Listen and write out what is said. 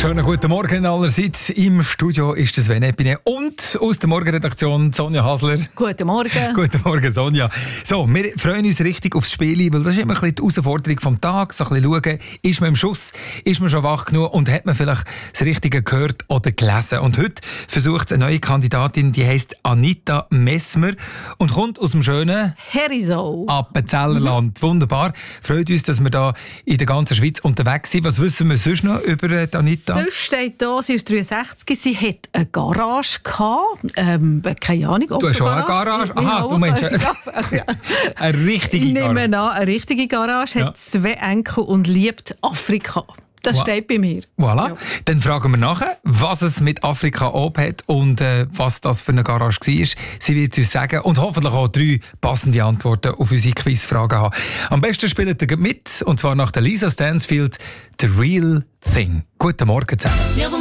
Schönen guten Morgen allerseits. Im Studio ist das Sven Epine und aus der Morgenredaktion Sonja Hasler. Guten Morgen. Guten Morgen, Sonja. So, wir freuen uns richtig aufs Spiel, weil das ist immer ein bisschen die Herausforderung vom Tag. So ein bisschen schauen, ist man im Schuss, ist man schon wach genug und hat man vielleicht das Richtige gehört oder gelesen. Und heute versucht es eine neue Kandidatin, die heisst Anita Messmer und kommt aus dem schönen Herisau. Appenzellerland. Wunderbar. Freut uns, dass wir da in der ganzen Schweiz unterwegs sind. Was wissen wir sonst noch über Anita? Sonst steht da, sie ist 63, sie hat eine Garage gehabt. Keine Ahnung, ob Du hast schon eine Garage? Aha, du meinst eine richtige Ich Garage. nehme an, eine richtige Garage, hat 2 Enkel und liebt Afrika. Das steht bei mir. Voilà. Ja. Dann fragen wir nachher, was es mit Afrika ob hat und was das für eine Garage war. Sie wird es uns sagen und hoffentlich auch 3 passende Antworten auf unsere Quizfragen haben. Am besten spielt ihr mit, und zwar nach der Lisa Stansfield, «The Real Thing». Guten Morgen zusammen.